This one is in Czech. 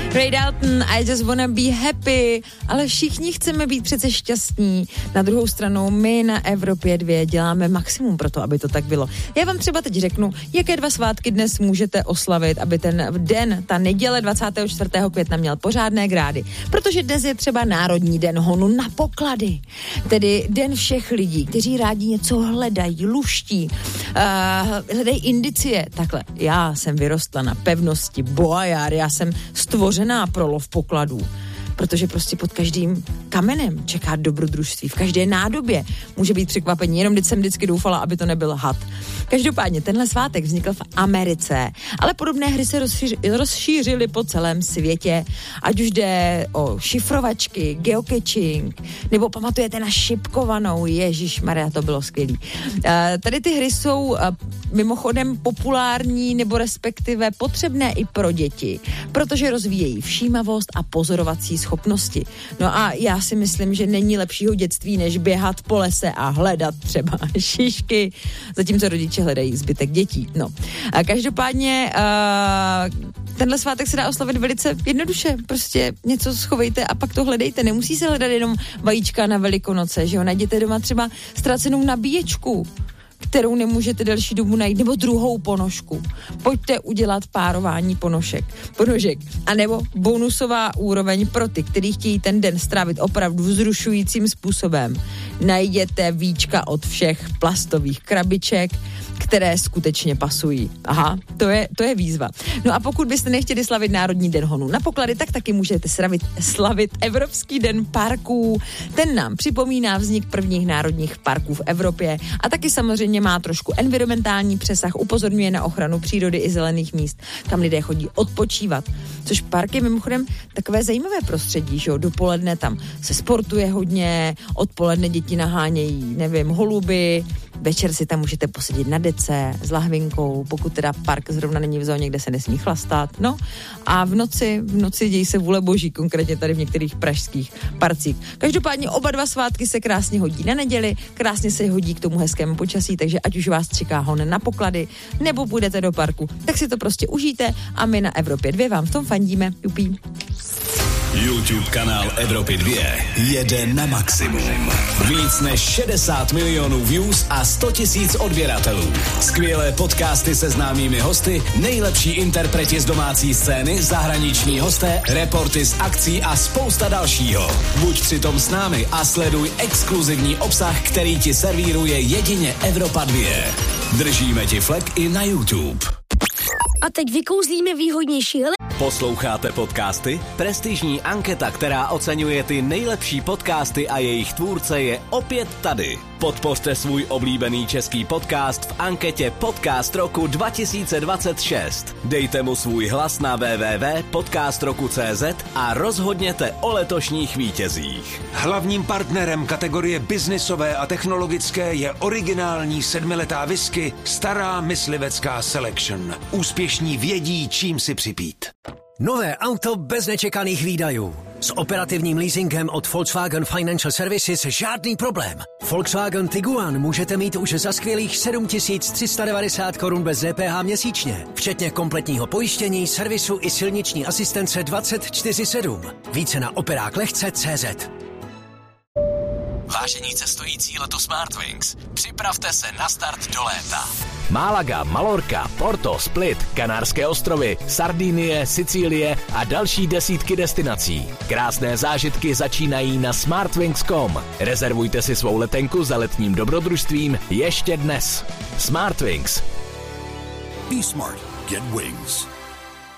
Ray Dalton, I just wanna be happy, ale všichni chceme být přece šťastní. Na druhou stranu my na Evropě 2 děláme maximum pro to, aby to tak bylo. Já vám třeba teď řeknu, jaké 2 svátky dnes můžete oslavit, aby ten den, ta neděle 24. května měl pořádné grády. Protože dnes je třeba Národní den honu na poklady. Tedy den všech lidí, kteří rádi něco hledají, luští, hledají indicie. Takhle, já jsem vyrostla na pevnosti Boajár, já jsem stvořená pro lov pokladů. Protože prostě pod každým kamenem čeká dobrodružství. V každé nádobě může být překvapení. Jenom jsem vždycky doufala, aby to nebyl had. Každopádně tenhle svátek vznikl v Americe, ale podobné hry se rozšířily po celém světě. Ať už jde o šifrovačky, geocaching, nebo pamatujete na šipkovanou. Ježišmarja, to bylo skvělý. Tady ty hry jsou mimochodem populární nebo respektive potřebné i pro děti, protože rozvíjejí všímavost a pozorovací schopnosti. No a já si myslím, že není lepšího dětství, než běhat po lese a hledat třeba šišky, zatímco rodiče hledají zbytek dětí. No. A každopádně tenhle svátek se dá oslavit velice jednoduše. Prostě něco schovejte a pak to hledejte. Nemusí se hledat jenom vajíčka na Velikonoce, že jo? Najděte doma třeba ztracenou nabíječku, kterou nemůžete delší dobu najít, nebo druhou ponožku. Pojďte udělat párování ponožek. A nebo bonusová úroveň pro ty, kteří chtějí ten den strávit opravdu vzrušujícím způsobem. Najděte víčka od všech plastových krabiček, které skutečně pasují. Aha, to je výzva. No a pokud byste nechtěli slavit Národní den honu na poklady, tak taky můžete slavit Evropský den parků. Ten nám připomíná vznik prvních národních parků v Evropě a taky samozřejmě má trošku environmentální přesah, upozorňuje na ochranu přírody i zelených míst, kam lidé chodí odpočívat. Což park je mimochodem takové zajímavé prostředí, že jo? Dopoledne tam se sportuje hodně, odpoledne děti nahánějí, nevím, holuby, večer si tam můžete posedět na dece s lahvinkou, pokud teda park zrovna není v zóně, kde se nesmí chlastat. No a v noci dějí se vůle boží, konkrétně tady v některých pražských parcích. Každopádně oba 2 svátky se krásně hodí na neděli, krásně se hodí k tomu hezkému počasí, takže ať už vás čeká hon na poklady, nebo půjdete do parku, tak si to prostě užijte a my na Evropě 2 vám v tom fandíme. Jupí. YouTube kanál Evropy 2 jede na maximum. Víc než 60 milionů views a 100 000 odběratelů. Skvělé podcasty se známými hosty, nejlepší interpreti z domácí scény, zahraniční hosté, reporty z akcí a spousta dalšího. Buď přitom s námi a sleduj exkluzivní obsah, který ti servíruje jedině Evropa 2. Držíme ti flek i na YouTube. A teď vykouzlíme výhodnější. Posloucháte podcasty? Prestižní anketa, která oceňuje ty nejlepší podcasty a jejich tvůrce, je opět tady. Podpořte svůj oblíbený český podcast v anketě Podcast roku 2026. Dejte mu svůj hlas na www.podcastroku.cz a rozhodněte o letošních vítězích. Hlavním partnerem kategorie biznisové a technologické je originální 7letá whisky Stará myslivecká Selection. Úspěšní vědí, čím si připít. Nové auto bez nečekaných výdajů. S operativním leasingem od Volkswagen Financial Services žádný problém. Volkswagen Tiguan můžete mít už za skvělých 7 390 korun bez DPH měsíčně, včetně kompletního pojištění, servisu i silniční asistence 24/7. Více na operáklehce.cz. Vážení cestující letu Smartwings, připravte se na start do léta. Málaga, Malorka, Porto, Split, Kanárské ostrovy, Sardinie, Sicílie a další desítky destinací. Krásné zážitky začínají na smartwings.com. Rezervujte si svou letenku za letním dobrodružstvím ještě dnes. Smartwings. Be smart. Get wings.